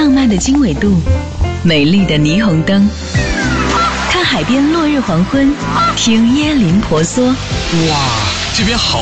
浪漫的经纬度，美丽的霓虹灯，看海边落日黄昏，听椰林婆娑。 哇，这边好